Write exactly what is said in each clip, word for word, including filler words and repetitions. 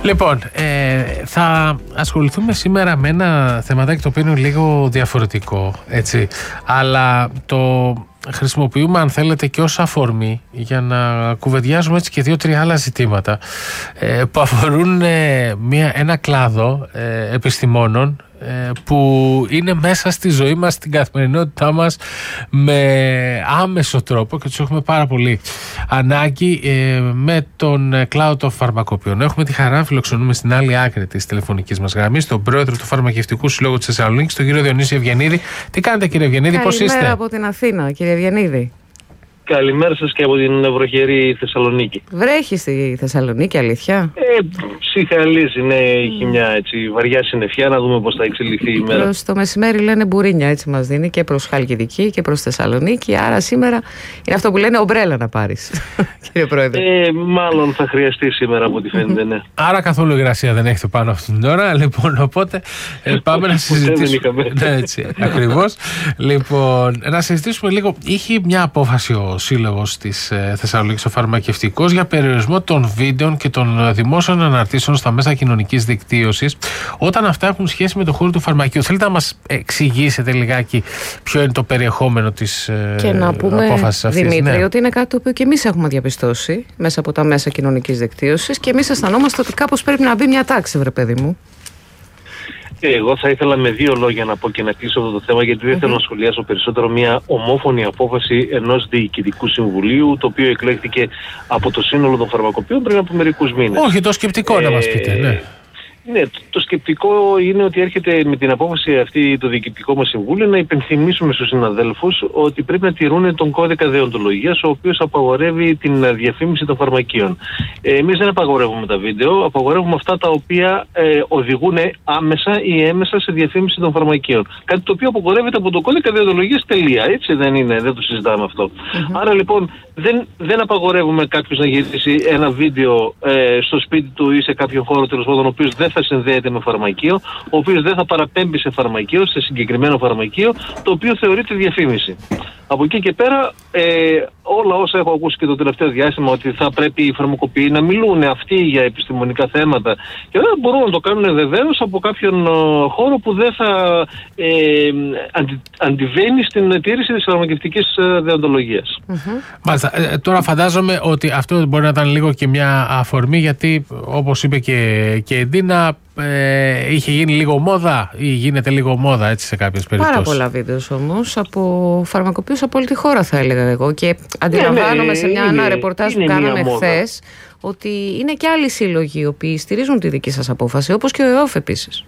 Λοιπόν, ε, θα ασχοληθούμε σήμερα με ένα θεματάκι το οποίο είναι λίγο διαφορετικό, έτσι, αλλά το χρησιμοποιούμε, αν θέλετε, και ως αφορμή για να κουβεντιάζουμε έτσι και δύο-τρία άλλα ζητήματα ε, που αφορούν ε, μια, ένα κλάδο ε, επιστημόνων ε, που είναι μέσα στη ζωή μας, στην καθημερινότητά μας με άμεσο τρόπο και τους έχουμε πάρα πολύ ανάγκη ε, με τον κλάδο των φαρμακοποιών. Έχουμε τη χαρά να φιλοξενούμε στην άλλη άκρη της τηλεφωνικής μας γραμμής τον πρόεδρο του Φαρμακευτικού Συλλόγου της Θεσσαλονίκης, τον κύριο Διονύση Ευγενίδη. Τι κάνετε, κύριε Ευγενίδη, πώς είστε? Καλημέρα από την Αθήνα, κύριε Ευγενίδη. Καλημέρα σας και από την ευρωχερή Θεσσαλονίκη. Βρέχει στη Θεσσαλονίκη, αλήθεια? Ε, ψυχαλίζει, ναι, έχει μια έτσι βαριά συννεφιά, να δούμε πώς θα εξελιχθεί η μέρα. Προς το μεσημέρι λένε μπουρίνια, έτσι μας δίνει, και προς Χαλκιδική και προς Θεσσαλονίκη, άρα σήμερα είναι αυτό που λένε ομπρέλα να πάρεις, κύριε Πρόεδρε. Ε, μάλλον θα χρειαστεί σήμερα από ό,τι φαίνεται, ναι. Άρα καθόλου υγρασία δεν έχετε πάνω αυτήν την ώρα, λοιπόν, οπότε ε, πάμε να συζητήσουμε. Ναι, έτσι, ακριβώς. Λοιπόν, να συζητήσουμε λίγο. Είχε μια απόφαση ο Σύλλογος της ε, Θεσσαλονίκης, ο Φαρμακευτικός, για περιορισμό των βίντεων και των δημόσιων αναρτήσεων στα μέσα κοινωνικής δικτύωσης όταν αυτά έχουν σχέση με το χώρο του φαρμακείου. Θέλετε να μας εξηγήσετε λιγάκι ποιο είναι το περιεχόμενο της ε, και να πούμε, απόφασης αυτής? Δημήτρη, ναι. ότι είναι κάτι το οποίο και εμείς έχουμε διαπιστώσει μέσα από τα μέσα κοινωνικής δικτύωσης και εμείς αισθανόμαστε ότι κάπως πρέπει να μπει μια τάξη, βρε παιδί μου. Εγώ θα ήθελα με δύο λόγια να πω και να κλείσω αυτό το θέμα, γιατί δεν mm-hmm. θέλω να σχολιάσω περισσότερο μια ομόφωνη απόφαση ενός διοικητικού συμβουλίου, το οποίο εκλέχθηκε από το σύνολο των φαρμακοποιών πριν από μερικούς μήνες. Όχι, το σκεπτικό ε, να μας πείτε, ναι. Ναι, το σκεπτικό είναι ότι έρχεται με την απόφαση αυτή το διοικητικό μας συμβούλιο να υπενθυμίσουμε στους συναδέλφους ότι πρέπει να τηρούν τον κώδικα δεοντολογίας, ο οποίος απαγορεύει την διαφήμιση των φαρμακείων. Ε, εμείς δεν απαγορεύουμε τα βίντεο, απαγορεύουμε αυτά τα οποία ε, οδηγούν άμεσα ή έμεσα σε διαφήμιση των φαρμακείων. Κάτι το οποίο απαγορεύεται από τον κώδικα δεοντολογίας, τελεία. Έτσι δεν είναι, δεν το συζητάμε αυτό. Mm-hmm. Άρα λοιπόν δεν, δεν απαγορεύουμε κάποιος να γυρίσει ένα βίντεο ε, στο σπίτι του ή σε κάποιο χώρο, τέλος πάντων, ο οποίος δεν θα συνδέεται με φαρμακείο, ο οποίος δεν θα παραπέμπει σε φαρμακείο, σε συγκεκριμένο φαρμακείο, το οποίο θεωρείται διαφήμιση. Από εκεί και πέρα, ε, όλα όσα έχω ακούσει και το τελευταίο διάστημα, ότι θα πρέπει οι φαρμακοποιοί να μιλούν αυτοί για επιστημονικά θέματα, και δεν μπορούν να το κάνουν βεβαίως από κάποιον χώρο που δεν θα ε, αντι, αντιβαίνει στην τήρηση της φαρμακευτικής δεοντολογίας. Mm-hmm. Μάλιστα. Ε, τώρα φαντάζομαι ότι αυτό μπορεί να ήταν λίγο και μια αφορμή, γιατί όπως είπε και, και η Ντίνα, Ε, είχε γίνει λίγο μόδα ή γίνεται λίγο μόδα, έτσι, σε κάποιες περιπτώσεις. Πάρα πολλά βίντεο όμως από φαρμακοποιούς από όλη τη χώρα, θα έλεγα εγώ, και αντιλαμβάνομαι ναι, σε μια, ένα ρεπορτάζ που κάναμε χθες ότι είναι και άλλοι σύλλογοι οι οποίοι στηρίζουν τη δική σας απόφαση, όπως και ο ΕΟΦ επίσης.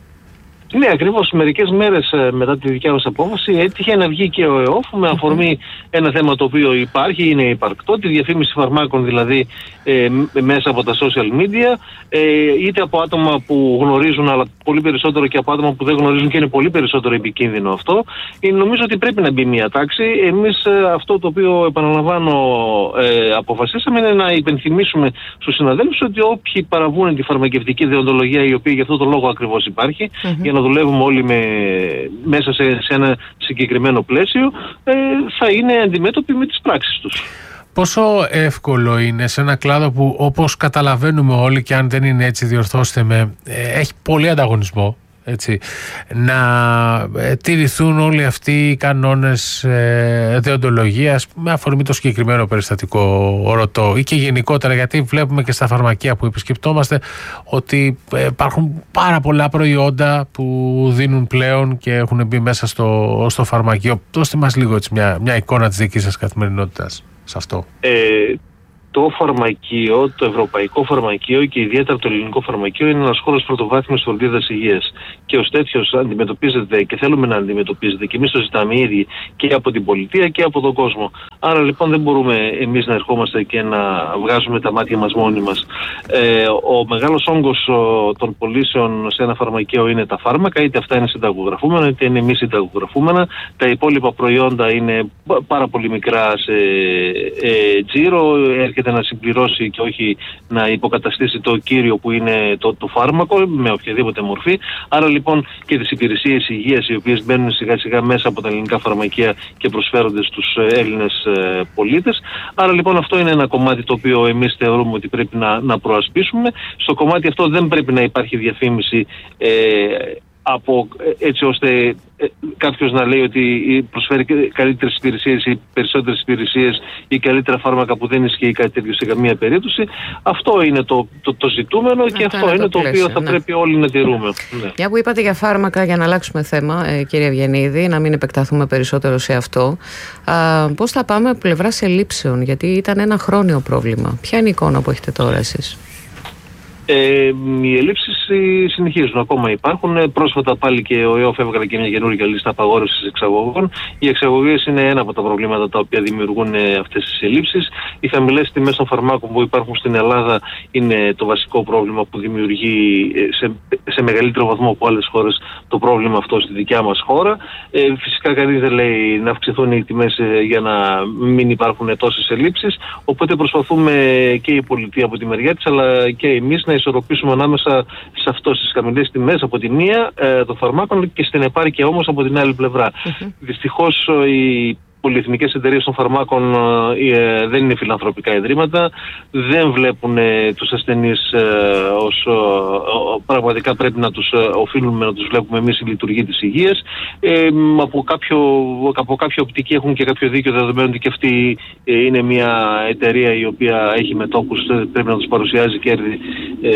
Ναι, ακριβώς. Μερικές μέρες μετά τη δικιά μας απόφαση έτυχε να βγει και ο ΕΟΦ με αφορμή ένα θέμα το οποίο υπάρχει, είναι υπαρκτό, τη διαφήμιση φαρμάκων δηλαδή ε, μέσα από τα social media, ε, είτε από άτομα που γνωρίζουν, αλλά πολύ περισσότερο και από άτομα που δεν γνωρίζουν, και είναι πολύ περισσότερο επικίνδυνο αυτό. Ε, νομίζω ότι πρέπει να μπει μια τάξη. Εμείς ε, αυτό το οποίο, επαναλαμβάνω, ε, αποφασίσαμε είναι να υπενθυμίσουμε στους συναδέλφους ότι όποιοι παραβούν τη φαρμακευτική δεοντολογία, η οποία για αυτό το λόγο ακριβώς υπάρχει, mm-hmm. για να δουλεύουμε όλοι με, μέσα σε, σε ένα συγκεκριμένο πλαίσιο, ε, θα είναι αντιμέτωποι με τις πράξεις τους. Πόσο εύκολο είναι σε ένα κλάδο που, όπως καταλαβαίνουμε όλοι, και αν δεν είναι έτσι διορθώστε με, ε, έχει πολύ ανταγωνισμό, έτσι, να ε, τηρηθούν όλοι αυτοί οι κανόνες ε, δεοντολογίας με αφορμή το συγκεκριμένο περιστατικό ρωτώ, ή και γενικότερα, γιατί βλέπουμε και στα φαρμακεία που επισκεπτόμαστε ότι ε, υπάρχουν πάρα πολλά προϊόντα που δίνουν πλέον και έχουν μπει μέσα στο, στο φαρμακείο. Δώστε μας λίγο έτσι μια, μια εικόνα της δικής σας καθημερινότητας σε αυτό. Ε, το φαρμακείο, το ευρωπαϊκό φαρμακείο και ιδιαίτερα το ελληνικό φαρμακείο είναι ένας χώρος πρωτοβάθμιας φροντίδας υγείας. Και ως τέτοιος αντιμετωπίζεται και θέλουμε να αντιμετωπίζεται, και εμείς το ζητάμε ήδη, και από την πολιτεία και από τον κόσμο. Άρα λοιπόν δεν μπορούμε εμείς να ερχόμαστε και να βγάζουμε τα μάτια μας μόνοι μας. Ε, ο μεγάλος όγκος ο, των πωλήσεων σε ένα φαρμακείο είναι τα φάρμακα, είτε αυτά είναι συνταγογραφούμενα είτε είναι μη συνταγογραφούμενα. Τα υπόλοιπα προϊόντα είναι πάρα πολύ μικρά σε ε, τζίρο, έρχεται να συμπληρώσει και όχι να υποκαταστήσει το κύριο που είναι το, το φάρμακο με οποιαδήποτε μορφή. Άρα λοιπόν και τις υπηρεσίες υγείας, οι οποίες μπαίνουν σιγά σιγά μέσα από τα ελληνικά φαρμακεία και προσφέρονται στους Έλληνες ε, πολίτες. Άρα λοιπόν αυτό είναι ένα κομμάτι το οποίο εμείς θεωρούμε ότι πρέπει να, να προασπίσουμε. Στο κομμάτι αυτό δεν πρέπει να υπάρχει διαφήμιση ε, από, έτσι ώστε κάποιος να λέει ότι προσφέρει καλύτερες υπηρεσίες ή περισσότερες υπηρεσίες ή καλύτερα φάρμακα, που δεν ισχύει κάτι τέτοιο σε καμία περίπτωση. Αυτό είναι το, το, το ζητούμενο, αυτό και αυτό είναι, είναι το, το πλαίσιο, οποίο θα ναι. πρέπει όλοι να τηρούμε. Ναι. Μια που είπατε για φάρμακα, για να αλλάξουμε θέμα, ε, κύριε Ευγενίδη, να μην επεκταθούμε περισσότερο σε αυτό. Α, πώς θα πάμε από πλευράς ελλείψεων, γιατί ήταν ένα χρόνιο πρόβλημα. Ποια είναι η εικόνα που έχετε τώρα εσείς? Ε, οι ελλείψεις συνεχίζουν, ακόμα υπάρχουν. Πρόσφατα πάλι και ο ΕΟΦ έβγαλε και μια καινούργια λίστα απαγόρευσης εξαγωγών. Οι εξαγωγές είναι ένα από τα προβλήματα τα οποία δημιουργούν αυτές τις ελλείψεις. Οι χαμηλές τιμές των φαρμάκων που υπάρχουν στην Ελλάδα είναι το βασικό πρόβλημα που δημιουργεί σε, σε μεγαλύτερο βαθμό από άλλες χώρες το πρόβλημα αυτό στη δικιά μας χώρα. Ε, φυσικά κανείς δεν λέει να αυξηθούν οι τιμές για να μην υπάρχουν τόσες ελλείψεις. Οπότε προσπαθούμε και η πολιτεία από τη μεριά της, αλλά και εμείς να ισορροπήσουμε ανάμεσα σε αυτό, στις χαμηλές τιμές από τη μία ε, των φαρμάκων και στην επάρκεια όμως από την άλλη πλευρά. Mm-hmm. Δυστυχώς οι πολυεθνικές εταιρείες των φαρμάκων ε, δεν είναι φιλανθρωπικά ιδρύματα, δεν βλέπουν ε, τους ασθενείς ε, ως ε, πραγματικά πρέπει να τους ε, οφείλουμε να τους βλέπουμε εμείς η λειτουργία της υγείας. Ε, από, κάποιο, από κάποια οπτική έχουν και κάποιο δίκιο, δεδομένου ότι και αυτή ε, είναι μια εταιρεία η οποία έχει μετόχους, πρέπει να τους παρουσιάζει κέρδη, ε,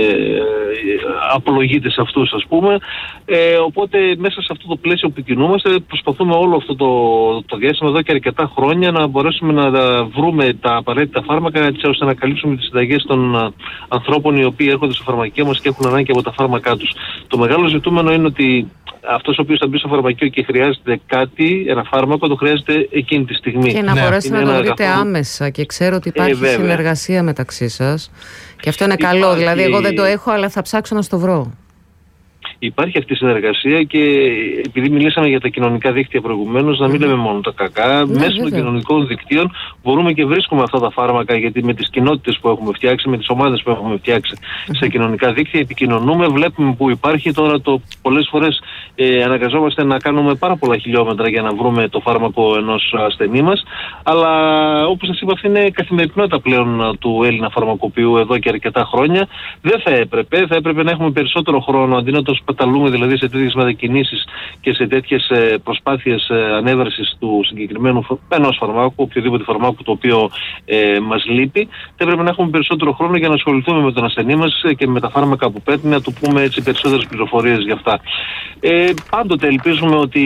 απολογείται σε αυτούς, ας πούμε. Ε, οπότε μέσα σε αυτό το πλαίσιο που κινούμαστε προσπαθούμε όλο αυτό το, το διάστημα εδώ και αρκετά χρόνια να μπορέσουμε να βρούμε τα απαραίτητα φάρμακα, έτσι ώστε να καλύψουμε τις συνταγές των ανθρώπων οι οποίοι έρχονται στο φαρμακείο μας και έχουν ανάγκη από τα φάρμακά τους. Το μεγάλο ζητούμενο είναι ότι αυτός ο οποίος θα μπει στο φαρμακείο και χρειάζεται κάτι, ένα φάρμακο, το χρειάζεται εκείνη τη στιγμή. Και να ναι. μπορέσει να το βρείτε αγαθό... άμεσα. Και ξέρω ότι υπάρχει ε, συνεργασία μεταξύ σας. Και αυτό είναι υπάρχει... καλό. Δηλαδή, εγώ δεν το έχω, αλλά θα ψάξω να στο βρω. Υπάρχει αυτή η συνεργασία και επειδή μιλήσαμε για τα κοινωνικά δίκτυα προηγουμένως, να μην λέμε μόνο τα κακά, ναι, μέσω των κοινωνικών δικτύων μπορούμε και βρίσκουμε αυτά τα φάρμακα, γιατί με τις κοινότητες που έχουμε φτιάξει, με τις ομάδες που έχουμε φτιάξει mm-hmm. στα κοινωνικά δίκτυα, επικοινωνούμε, βλέπουμε που υπάρχει. Τώρα το, πολλές φορές ε, αναγκαζόμαστε να κάνουμε πάρα πολλά χιλιόμετρα για να βρούμε το φάρμακο ενός ασθενή μας, αλλά όπως σας είπα, αυτή είναι καθημερινότητα πλέον του Έλληνα φαρμακοποιού εδώ και αρκετά χρόνια. Δεν θα έπρεπε, θα έπρεπε να έχουμε περισσότερο χρόνο, αντί να το σπαταλούμε δηλαδή σε τέτοιες μετακινήσεις και σε τέτοιες προσπάθειες ανέβρεσης του συγκεκριμένου ενός φαρμάκου, οποιοδήποτε φαρμάκου το οποίο ε, μας λείπει. Θα έπρεπε να έχουμε περισσότερο χρόνο για να ασχοληθούμε με τον ασθενή μας και με τα φάρμακα που παίρνει, να του πούμε έτσι περισσότερες πληροφορίες για αυτά. Ε, πάντοτε ελπίζουμε ότι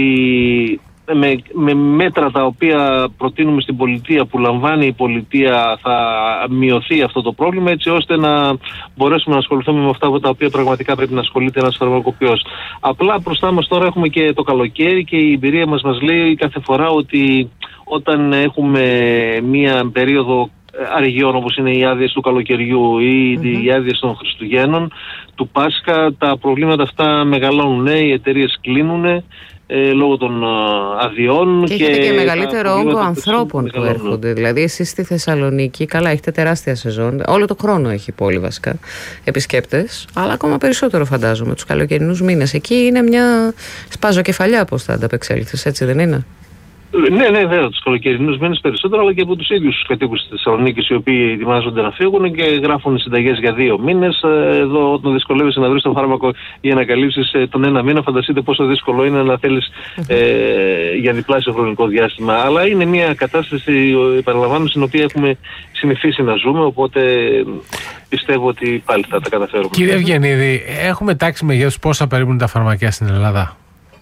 Με, με μέτρα τα οποία προτείνουμε στην πολιτεία, που λαμβάνει η πολιτεία, θα μειωθεί αυτό το πρόβλημα, έτσι ώστε να μπορέσουμε να ασχοληθούμε με αυτά τα οποία πραγματικά πρέπει να ασχολείται ένας φαρμακοποιός. Απλά μπροστά μας τώρα έχουμε και το καλοκαίρι και η εμπειρία μας μας λέει κάθε φορά ότι όταν έχουμε μία περίοδο αργιών, όπως είναι οι άδειες του καλοκαιριού ή mm-hmm. οι άδειες των Χριστουγέννων, του Πάσχα, τα προβλήματα αυτά μεγαλώνουν, οι εταιρείες κλείνουν Ε, λόγω των uh, αδειών. Και έχετε και, και μεγαλύτερο όγκο ανθρώπων που έρχονται. Δηλαδή, εσείς στη Θεσσαλονίκη, καλά, έχετε τεράστια σεζόν. Όλο το χρόνο έχει η πόλη βασικά επισκέπτες, αλλά ακόμα περισσότερο φαντάζομαι τους καλοκαιρινούς μήνες. Εκεί είναι μια σπαζοκεφαλιά, πώς θα ανταπεξέλθεις, έτσι δεν είναι? Ναι, ναι, βέβαια, τους καλοκαιρινούς μήνες περισσότερο, αλλά και από τους ίδιους τους κατοίκους της Θεσσαλονίκης, οι οποίοι ετοιμάζονται να φύγουν και γράφουν συνταγές για δύο μήνες. Εδώ, όταν δυσκολεύεσαι να βρεις το φάρμακο για να καλύψεις τον ένα μήνα, φανταστείτε πόσο δύσκολο είναι να θέλεις ε, για διπλάσιο χρονικό διάστημα. Αλλά είναι μια κατάσταση, επαναλαμβάνω, στην οποία έχουμε συνηθίσει να ζούμε, οπότε πιστεύω ότι πάλι θα τα καταφέρουμε. Κύριε Ευγενίδη, έχουμε τάξη μεγέθους πόσα περίπου είναι τα φαρμακεία στην Ελλάδα?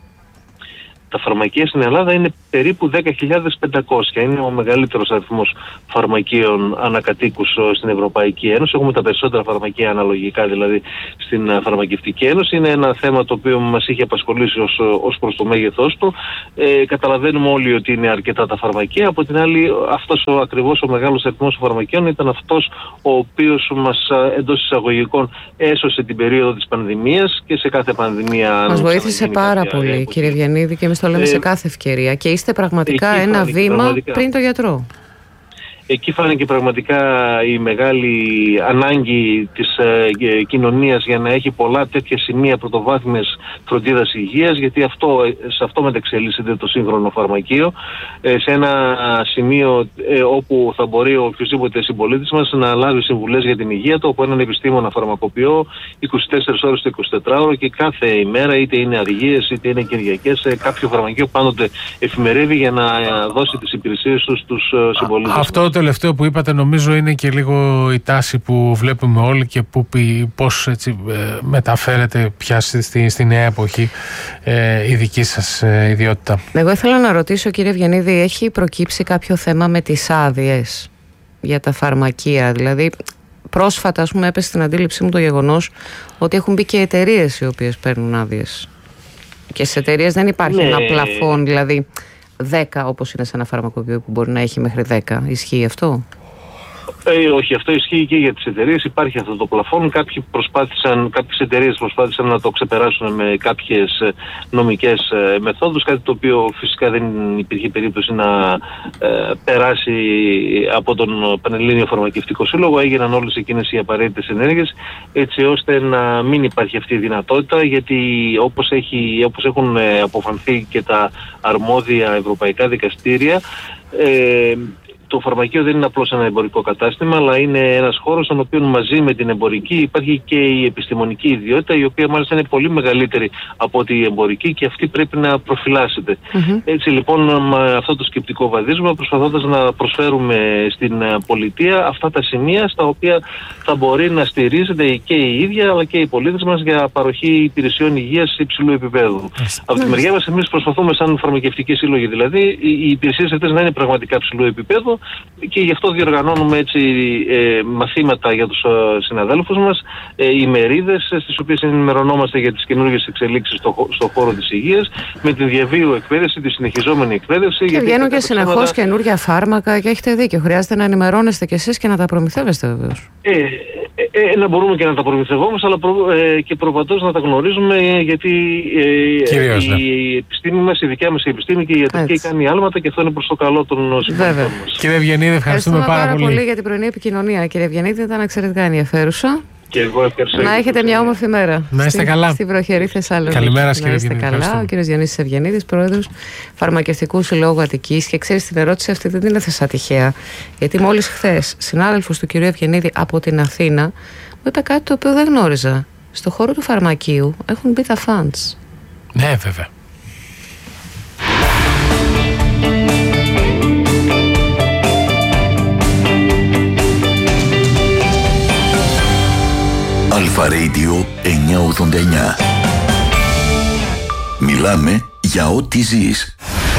Τα φαρμακεία στην Ελλάδα είναι περίπου δέκα χιλιάδες πεντακόσια. Είναι ο μεγαλύτερος αριθμός φαρμακείων ανακατοίκους στην Ευρωπαϊκή Ένωση. Έχουμε τα περισσότερα φαρμακεία αναλογικά δηλαδή στην Φαρμακευτική Ένωση. Είναι ένα θέμα το οποίο μας είχε απασχολήσει ως, ως προς το μέγεθός του. Ε, καταλαβαίνουμε όλοι ότι είναι αρκετά τα φαρμακεία. Από την άλλη, αυτός ο ακριβώς ο μεγάλος αριθμός φαρμακείων ήταν αυτός ο οποίος μας εντός εισαγωγικών έσωσε την περίοδο της πανδημίας και σε κάθε πανδημία. Μας βοήθησε πάρα πολύ, πολύ κύριε Ευγενίδη, και εμείς το λέμε ε, σε κάθε ευκαιρία. Και είστε πραγματικά ένα βήμα πραγματικά πριν το γιατρό. εκεί φάνηκε πραγματικά η μεγάλη ανάγκη της ε, κοινωνίας για να έχει πολλά τέτοια σημεία πρωτοβάθμιας φροντίδας υγείας, γιατί αυτό, σε αυτό μετεξελίσσεται το σύγχρονο φαρμακείο, ε, σε ένα σημείο ε, όπου θα μπορεί ο οποιοσδήποτε συμπολίτης μας να λάβει συμβουλές για την υγεία του από έναν επιστήμονα φαρμακοποιό είκοσι τέσσερις ώρες το εικοσιτετράωρο, και κάθε ημέρα, είτε είναι αργίες είτε είναι κυριακές, κάποιο φαρμακείο πάντοτε εφημερεύει για να δώσει τις υπηρεσίες του στους συμπολίτες. Αυτό το τελευταίο που είπατε νομίζω είναι και λίγο η τάση που βλέπουμε όλοι και που, πώς έτσι, ε, μεταφέρεται πια στη, στη νέα εποχή ε, η δική σας ε, ιδιότητα. Εγώ ήθελα να ρωτήσω, κύριε Ευγενίδη, έχει προκύψει κάποιο θέμα με τις άδειες για τα φαρμακεία? Δηλαδή πρόσφατα, ας πούμε, έπεσε στην αντίληψή μου το γεγονός ότι έχουν μπει και εταιρείες οι οποίες παίρνουν άδειες. Και σε εταιρείες δεν υπάρχει ναι. ένα πλαφόν, δηλαδή δέκα, όπως είναι σε ένα φαρμακοποιείο που μπορεί να έχει μέχρι δέκα. Ισχύει αυτό? Ε, όχι, αυτό ισχύει και για τις εταιρείες. Υπάρχει αυτό το πλαφόν. Κάποιοι προσπάθησαν, κάποιες εταιρείες προσπάθησαν να το ξεπεράσουν με κάποιες νομικές ε, μεθόδους, κάτι το οποίο φυσικά δεν υπήρχε περίπτωση να ε, περάσει από τον Πανελλήνιο Φαρμακευτικό Σύλλογο. Έγιναν όλες εκείνες οι απαραίτητες ενέργειες έτσι ώστε να μην υπάρχει αυτή η δυνατότητα, γιατί όπως, έχει, όπως έχουν αποφανθεί και τα αρμόδια ευρωπαϊκά δικαστήρια, ε, το φαρμακείο δεν είναι απλώς ένα εμπορικό κατάστημα, αλλά είναι ένας χώρος στον οποίο μαζί με την εμπορική υπάρχει και η επιστημονική ιδιότητα, η οποία μάλιστα είναι πολύ μεγαλύτερη από ότι η εμπορική, και αυτή πρέπει να προφυλάσσεται. Mm-hmm. Έτσι λοιπόν, με αυτό το σκεπτικό βαδίζουμε, προσπαθώντας να προσφέρουμε στην πολιτεία αυτά τα σημεία στα οποία θα μπορεί να στηρίζεται και η ίδια αλλά και οι πολίτες μας για παροχή υπηρεσιών υγείας υψηλού επίπεδου. Mm-hmm. Από τη μεριά μας, εμείς προσπαθούμε, σαν φαρμακευτικοί σύλλογοι δηλαδή, οι υπηρεσίες αυτές να είναι πραγματικά υψηλού επίπεδου, και γι' αυτό διοργανώνουμε έτσι ε, μαθήματα για τους ε, συναδέλφους μας, ε, ημερίδες ε, στις οποίες ενημερωνόμαστε για τις καινούργιες εξελίξεις στο, στο χώρο της υγείας, με την διαβίου εκπαίδευση, τη συνεχιζόμενη εκπαίδευση. Και βγαίνουν και συνεχώς θέματα... καινούργια φάρμακα, και έχετε δίκιο. Χρειάζεται να ενημερώνεστε κι εσείς και να τα προμηθεύεστε βεβαίως. Ε, ε, ε, να μπορούμε και να τα προμηθευόμαστε, αλλά προ, ε, και προπαντός να τα γνωρίζουμε, ε, γιατί ε, Κυρίως, ναι. η επιστήμη μας, η δικιά μας η επιστήμη και η ιατρική κάνει άλματα, και αυτό είναι προς το καλό των συμπολιτών μας. Κύριε Ευγενίδη, ευχαριστούμε, ευχαριστούμε πάρα, πάρα πολύ. πολύ για την πρωινή επικοινωνία. Κύριε Ευγενίδη, ήταν εξαιρετικά ενδιαφέρουσα. Και εγώ ευχαριστώ. Να έχετε μια όμορφη μέρα. Να είστε καλά. Στη βροχερή Θεσσαλονίκη. Καλημέρα, κύριε Ευγενίδη. Να είστε καλά. Ο κύριος Διονύσης Ευγενίδης, πρόεδρος Φαρμακευτικού Συλλόγου Αττικής. Και ξέρεις, την ερώτηση αυτή δεν είναι θεσά τυχαία. Γιατί μόλις χθες συνάδελφος του κυρίου Ευγενίδη από την Αθήνα μου είπε κάτι το οποίο δεν γνώριζα. Στο χώρο του φαρμακείου έχουν μπει τα funds. Ναι, βέβαια. Αλφα Radio εννιακόσια ογδόντα εννιά. Μιλάμε για ό,τι ζεις.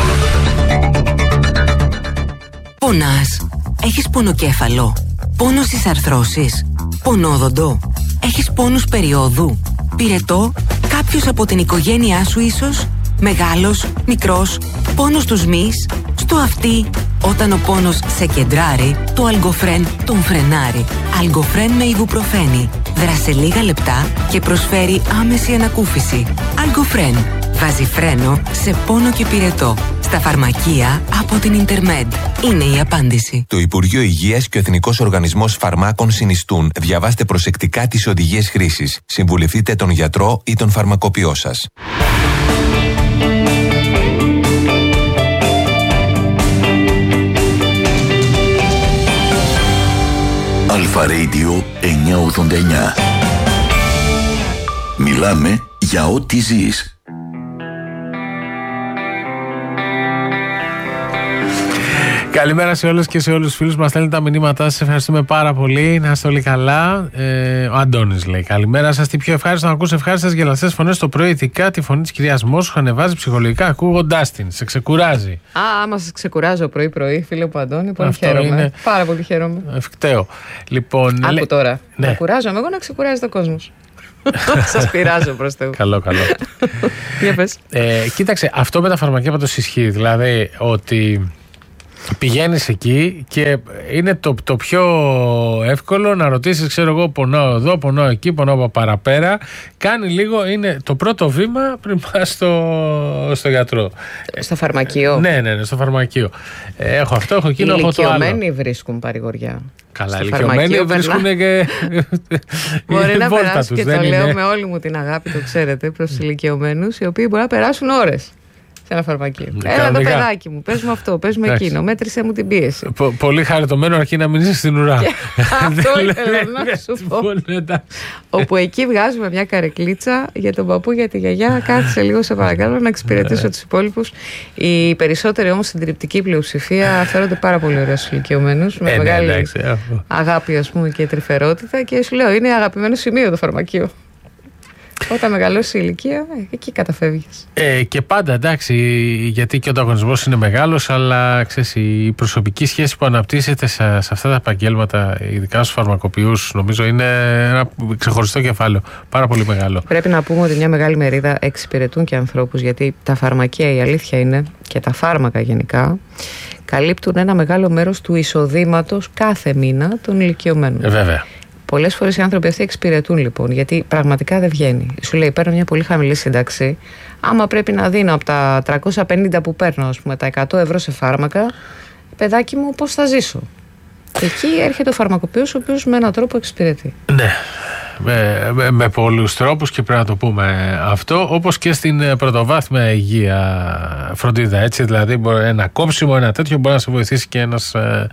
Πονάς? Έχεις πονοκέφαλο? Πόνο στις αρθρώσεις? Πονόδοντο? Έχεις πόνους περιόδου? Πυρετό? Κάποιος από την οικογένειά σου ίσως? Μεγάλος? Μικρός? Πόνος στους μυς? Στο αυτί? Όταν ο πόνος σε κεντράρει, το Αλγκοφρέν τον φρενάρει. Αλγκοφρέν με Ιβουπροφένη. Δράσε λίγα λεπτά και προσφέρει άμεση ανακούφιση. Αλγκοφρέν. Βάζει φρένο σε πόνο και πυρετό. Στα φαρμακεία από την Ιντερμέντ. Είναι η απάντηση. Το Υπουργείο Υγείας και ο Εθνικός Οργανισμός Φαρμάκων συνιστούν. Διαβάστε προσεκτικά τις οδηγίες χρήσης. Συμβουλευτείτε τον γιατρό ή τον φαρμακοποιό σας. Αλφα Radio εννιακόσια ογδόντα εννιά. Μιλάμε για ό,τι ζεις. Καλημέρα σε όλους και σε όλους τους φίλους μας. Στέλνετε τα μηνύματά σας. Ευχαριστούμε πάρα πολύ. Να είστε όλοι καλά. Ε, ο Αντώνης λέει: καλημέρα σας. Τι πιο ευχάριστο να ακούς ευχάριστες γελαστές φωνές το πρωί, ειδικά τη φωνή της κυρίας Μόσχου ανεβάζει ψυχολογικά ακούγοντάς την. Σε ξεκουράζει. Α, άμα σας ξεκουράζω πρωί-πρωί, φίλε μου Αντώνη, πολύ αυτό χαίρομαι. Είναι... Πάρα πολύ χαίρομαι. Ευκταίο. Λοιπόν, άκου λέ... τώρα. Ναι. Να κουράζομαι εγώ, να ξεκουράζεται ο κόσμος. Σας πειράζω προς Θεού. Καλό, καλό. Για πες. Ε, κοίταξε, αυτό με τα φαρμακεία πάντως ισχύει. Δηλαδή ότι. Πηγαίνεις εκεί και είναι το, το πιο εύκολο να ρωτήσεις, ξέρω εγώ, πονάω εδώ, πονάω εκεί, πονάω παραπέρα. Κάνει λίγο, είναι το πρώτο βήμα πριν πας στο, στο γιατρό. Στο φαρμακείο. Ναι, ναι, ναι, στο φαρμακείο. Έχω αυτό, έχω εκείνο, έχω το άλλο. Οι ηλικιωμένοι βρίσκουν παρηγοριά. Καλά, οι ηλικιωμένοι βρίσκουν και. Μπορεί να περάσουν, και το λέω με όλη μου την αγάπη, το ξέρετε, προς τους ηλικιωμένους, οι οποίοι μπορεί να περάσουν ώρες σε ένα φαρμακείο. Έλα το παιδάκι μου, πες μου αυτό, πες μου εκείνο, μέτρησε μου την πίεση. Πο, πολύ χαριτωμένο αρκεί να μην είσαι στην ουρά. Αυτό ήθελα να σου πω. Όπου εκεί βγάζουμε μια καρεκλίτσα για τον παππού, για τη γιαγιά. Κάθισε λίγο, σε παρακαλώ, να εξυπηρετήσω τους υπόλοιπους. Οι περισσότεροι όμως, συντριπτική πλειοψηφία, φέρονται πάρα πολύ ωραία στους ηλικιωμένους, με μεγάλη αγάπη, ας πούμε, και τρυφερότητα. Και σου λέω, είναι αγαπημένο σημείο το φαρμακείο. Όταν μεγαλώσει η ηλικία, εκεί καταφεύγεις. Ε, και πάντα εντάξει, γιατί και ο ανταγωνισμός είναι μεγάλος, αλλά ξέρεις, η προσωπική σχέση που αναπτύσσεται σε, σε αυτά τα επαγγέλματα, ειδικά στους φαρμακοποιούς, νομίζω είναι ένα ξεχωριστό κεφάλαιο. Πάρα πολύ μεγάλο. Πρέπει να πούμε ότι μια μεγάλη μερίδα εξυπηρετούν και ανθρώπους, γιατί τα φαρμακεία, η αλήθεια είναι, και τα φάρμακα γενικά, καλύπτουν ένα μεγάλο μέρος του εισοδήματος κάθε μήνα των ηλικιωμένων. Ε, βέβαια. Πολλές φορές οι άνθρωποι αυτοί εξυπηρετούν λοιπόν, γιατί πραγματικά δεν βγαίνει. Σου λέει, παίρνω μια πολύ χαμηλή σύνταξη. Άμα πρέπει να δίνω από τα τριακόσια πενήντα που παίρνω, ας πούμε, τα εκατό ευρώ σε φάρμακα, παιδάκι μου, πώς θα ζήσω. Και εκεί έρχεται ο φαρμακοποιός, ο οποίος με έναν τρόπο εξυπηρετεί. Ναι. Με, με, με πολλούς τρόπους, και πρέπει να το πούμε αυτό, όπως και στην πρωτοβάθμια υγεία φροντίδα, έτσι, δηλαδή ένα κόψιμο, ένα τέτοιο μπορεί να σε βοηθήσει και ένας ε,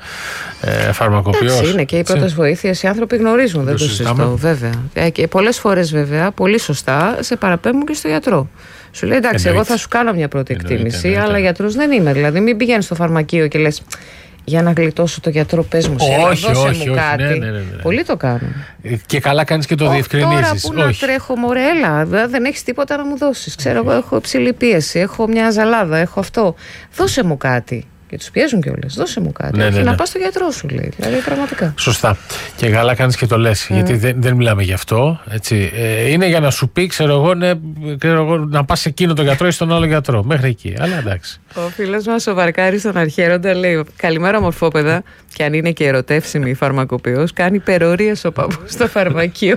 ε, φαρμακοποιός. Εντάξει, είναι και οι πρώτες βοήθειες, οι άνθρωποι γνωρίζουν, δεν το συζητώ, βέβαια. Ε, και πολλές φορές βέβαια, πολύ σωστά, σε παραπέμπουν και στο γιατρό. Σου λέει, εντάξει, εννοείται, εγώ θα σου κάνω μια πρώτη εκτίμηση, εννοείται, αλλά γιατρός δεν είμαι. Δηλαδή, μην πηγαίνεις στο φαρμακείο και λες, για να γλιτώσω το γιατρό, πες μου, σε όχι, δώσε όχι, μου όχι, κάτι. Ναι, ναι, ναι, ναι. Πολλοί το κάνουν. Και καλά κάνεις και το όχι, διευκρινίζεις. Τώρα που όχι. να τρέχω, μωρέ, έλα, δεν έχεις τίποτα να μου δώσεις. Ξέρω, εγώ έχω υψηλή πίεση, έχω μια ζαλάδα, έχω αυτό. Δώσε μου κάτι. Και τους πιέζουν κιόλας. Δώσε μου κάτι. Ναι, όχι, ναι, ναι. να πας στο γιατρό σου, λέει. Δηλαδή, πραγματικά. Σωστά. Και καλά κάνεις και το λες. Mm. Γιατί δεν, δεν μιλάμε γι' αυτό. Έτσι. Ε, είναι για να σου πει, ξέρω εγώ, ναι, ξέρω εγώ, να πας σε εκείνο το γιατρό ή στον άλλο γιατρό. Μέχρι εκεί. Αλλά εντάξει. Ο φίλος μας ο Βαρκάρης στον Αρχαίροντα λέει: καλημέρα, μορφόπεδα. Και αν είναι και ερωτεύσιμη η φαρμακοποιός, κάνει υπερορίες ο παππούς στο φαρμακείο.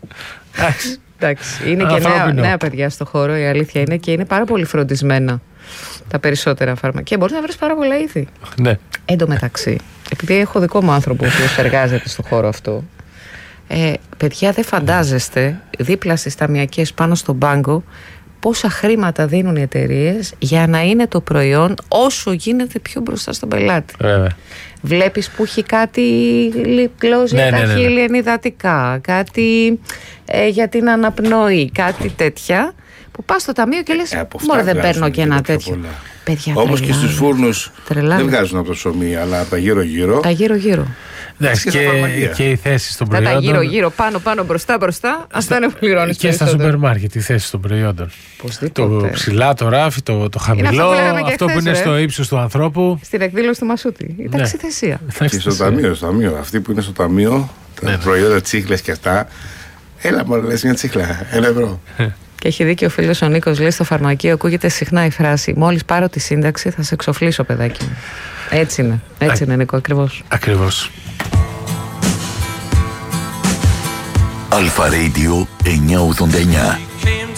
Εντάξει. Είναι και νέα, νέα παιδιά στο χώρο, η αλήθεια είναι, και είναι πάρα πολύ φροντισμένα τα περισσότερα φάρμακα. Και μπορείς να βρεις πάρα πολλά είδη. Ναι. Εν τω μεταξύ, επειδή έχω δικό μου άνθρωπο που εργάζεται στο χώρο αυτό, ε, παιδιά, δεν φαντάζεστε δίπλα στις ταμιακές πάνω στον πάγκο πόσα χρήματα δίνουν οι εταιρείες για να είναι το προϊόν όσο γίνεται πιο μπροστά στον πελάτη. Βέβαια. Βλέπεις που έχει κάτι λιπκλός για ναι, τα ναι, ναι, ναι. χείλη ενυδατικά, κάτι ε, για την αναπνοή, κάτι τέτοια, που πας στο ταμείο και λες, ε, μωρέ, δεν παίρνω και ένα τέτοιο. Παιδιά, όπως και στους φούρνους δεν βγάζουν από το ψωμί, αλλά από τα γύρω-γύρω. Τα γύρω-γύρω. Εντάξει, και, και, και οι θέσεις των προϊόντων. Τα γύρω-γύρω, πάνω-πάνω, μπροστά-μπροστά, αυτά είναι που πληρώνεις. Και στα σούπερ μάρκετ οι θέσεις των προϊόντων. Το ψηλά, το ράφι, το, το χαμηλό, αυτό, αυτό που είναι ρε. στο ύψος του ανθρώπου. Στην εκδήλωση του Μασούτη. Η ταξιθεσία. Ναι. Και στο ταμείο, στο ταμείο. Αυτοί που είναι στο ταμείο, τα ναι, προϊόντα, τσίχλες και αυτά. Έλα, μωρέ, λες μια τσίχλα, ένα ευρώ. Και έχει δίκιο ο φίλος ο Νίκος, λέει, στο φαρμακείο ακούγεται συχνά η φράση «Μόλις πάρω τη σύνταξη θα σε εξοφλήσω, παιδάκι μου». Έτσι είναι, έτσι Α, είναι, Νίκο, ακριβώς. Ακριβώς. Αλφα Radio εννιακόσια ογδόντα εννιά.